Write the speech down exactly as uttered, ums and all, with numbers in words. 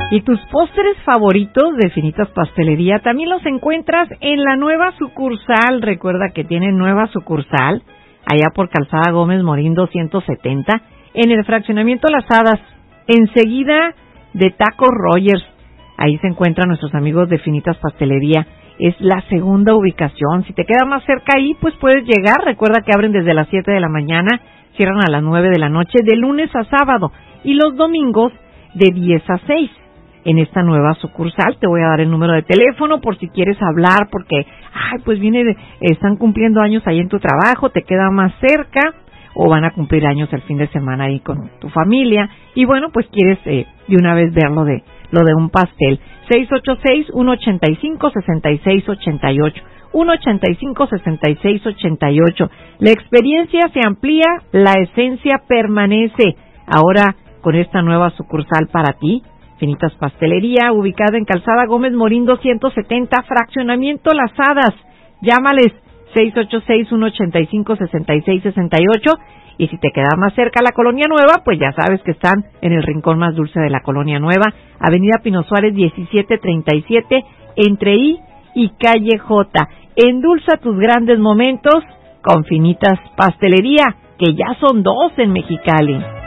Y tus postres favoritos de Finitas Pastelería también los encuentras en la nueva sucursal. Recuerda que tienen nueva sucursal allá por Calzada Gómez Morín doscientos setenta, en el fraccionamiento Las Hadas, enseguida de Tacos Rogers. Ahí se encuentran nuestros amigos de Finitas Pastelería. Es la segunda ubicación. Si te queda más cerca ahí, pues puedes llegar. Recuerda que abren desde las siete de la mañana, cierran a las nueve de la noche, de lunes a sábado, y los domingos de diez a seis. En esta nueva sucursal te voy a dar el número de teléfono por si quieres hablar, porque, ay, pues viene, de, están cumpliendo años ahí en tu trabajo, te queda más cerca, o van a cumplir años el fin de semana ahí con tu familia, y bueno, pues quieres eh, de una vez ver lo de, lo de un pastel. seis ocho seis, uno ocho cinco, seis seis ocho ocho, uno ocho cinco, seis seis ocho ocho. La experiencia se amplía, la esencia permanece. Ahora con esta nueva sucursal para ti, Finitas Pastelería, ubicada en Calzada Gómez Morín doscientos setenta, fraccionamiento Las Hadas. Llámales seis ocho seis, uno ocho cinco, seis seis seis ocho, y si te queda más cerca la Colonia Nueva, pues ya sabes que están en el rincón más dulce de la Colonia Nueva, Avenida Pino Suárez diecisiete treinta y siete, entre I y Calle J. Endulza tus grandes momentos con Finitas Pastelería, que ya son dos en Mexicali.